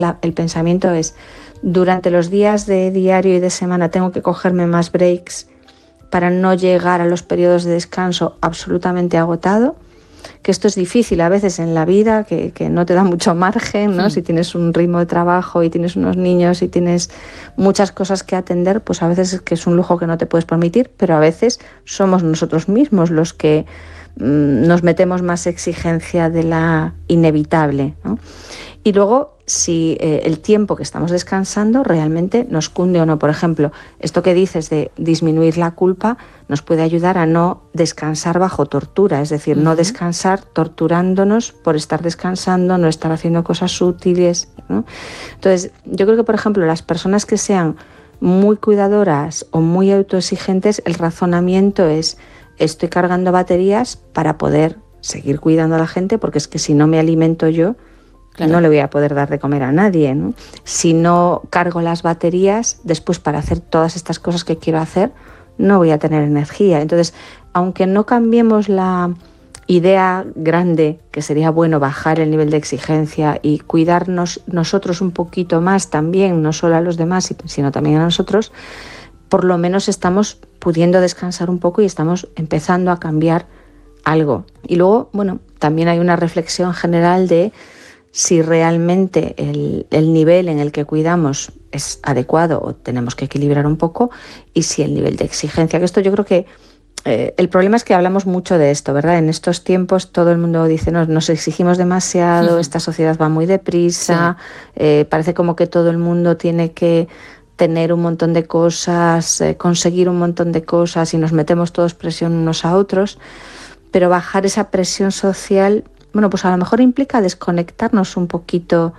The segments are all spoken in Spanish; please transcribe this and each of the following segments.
El pensamiento es, durante los días de diario y de semana tengo que cogerme más breaks para no llegar a los periodos de descanso absolutamente agotado, que esto es difícil a veces en la vida, que no te da mucho margen, ¿no? Si tienes un ritmo de trabajo y tienes unos niños y tienes muchas cosas que atender, pues a veces es que es un lujo que no te puedes permitir, pero a veces somos nosotros mismos los que nos metemos más exigencia de la inevitable, ¿no? Y luego, si el tiempo que estamos descansando realmente nos cunde o no. Por ejemplo, esto que dices de disminuir la culpa nos puede ayudar a no descansar bajo tortura, es decir, no descansar torturándonos por estar descansando, no estar haciendo cosas útiles, ¿no? Entonces, yo creo que, por ejemplo, las personas que sean muy cuidadoras o muy autoexigentes, el razonamiento es: estoy cargando baterías para poder seguir cuidando a la gente, porque es que si no me alimento yo, claro, no le voy a poder dar de comer a nadie, ¿no? Si no cargo las baterías, después para hacer todas estas cosas que quiero hacer, no voy a tener energía. Entonces, aunque no cambiemos la idea grande, que sería bueno bajar el nivel de exigencia y cuidarnos nosotros un poquito más también, no solo a los demás, sino también a nosotros, por lo menos estamos pudiendo descansar un poco y estamos empezando a cambiar algo. Y luego, bueno, también hay una reflexión general de si realmente el nivel en el que cuidamos es adecuado o tenemos que equilibrar un poco, y si el nivel de exigencia, que esto yo creo que el problema es que hablamos mucho de esto, ¿verdad? En estos tiempos todo el mundo dice, nos exigimos demasiado, esta sociedad va muy deprisa, parece como que todo el mundo tiene que tener un montón de cosas, conseguir un montón de cosas, y nos metemos todos presión unos a otros, pero bajar esa presión social, bueno, pues a lo mejor implica desconectarnos un poquito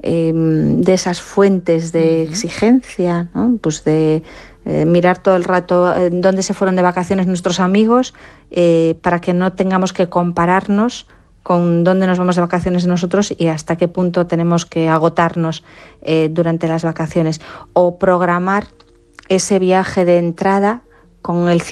de esas fuentes de exigencia, ¿no? Pues de mirar todo el rato dónde se fueron de vacaciones nuestros amigos, para que no tengamos que compararnos con dónde nos vamos de vacaciones nosotros y hasta qué punto tenemos que agotarnos durante las vacaciones. O programar ese viaje de entrada con el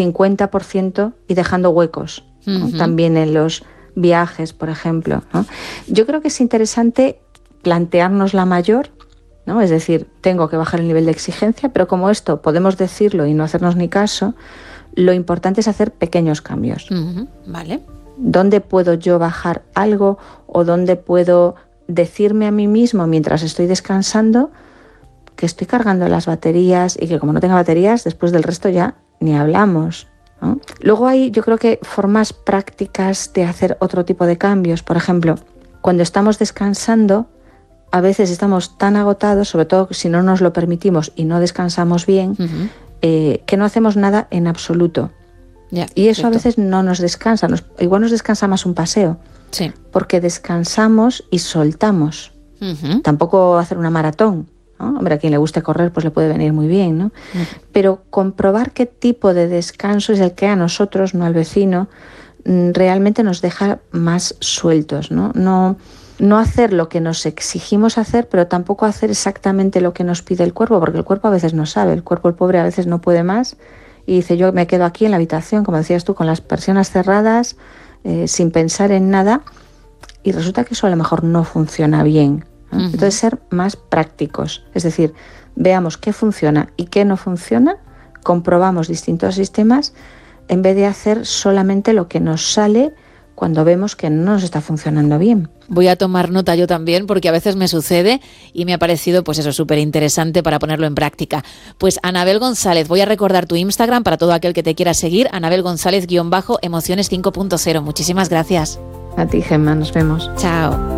50% y dejando huecos, ¿no? También en los viajes, por ejemplo, ¿no? Yo creo que es interesante plantearnos la mayor, ¿no? Es decir, tengo que bajar el nivel de exigencia, pero como esto podemos decirlo y no hacernos ni caso, lo importante es hacer pequeños cambios. Vale. ¿Dónde puedo yo bajar algo o dónde puedo decirme a mí mismo mientras estoy descansando que estoy cargando las baterías y que como no tenga baterías, después del resto ya ni hablamos, ¿no? Luego hay, yo creo que formas prácticas de hacer otro tipo de cambios. Por ejemplo, cuando estamos descansando, a veces estamos tan agotados, sobre todo si no nos lo permitimos y no descansamos bien, que no hacemos nada en absoluto. Y eso a veces no nos descansa, igual nos descansa más un paseo, porque descansamos y soltamos. Tampoco hacer una maratón, ¿no? Hombre, a quien le guste correr pues le puede venir muy bien, ¿no? Pero comprobar qué tipo de descanso es el que a nosotros, no al vecino, realmente nos deja más sueltos, ¿no? No hacer lo que nos exigimos hacer, pero tampoco hacer exactamente lo que nos pide el cuerpo, porque el cuerpo a veces no sabe, el cuerpo, el pobre, a veces no puede más y dice, yo me quedo aquí en la habitación, como decías tú, con las persianas cerradas, sin pensar en nada, y resulta que eso a lo mejor no funciona bien, ¿no? Entonces, ser más prácticos, es decir, veamos qué funciona y qué no funciona, comprobamos distintos sistemas, en vez de hacer solamente lo que nos sale cuando vemos que no nos está funcionando bien. Voy a tomar nota yo también, porque a veces me sucede y me ha parecido, pues eso, súper interesante para ponerlo en práctica. Pues Anabel González, voy a recordar tu Instagram para todo aquel que te quiera seguir, Anabel González _emociones 5.0. Muchísimas gracias. A ti, Gemma, nos vemos. Chao.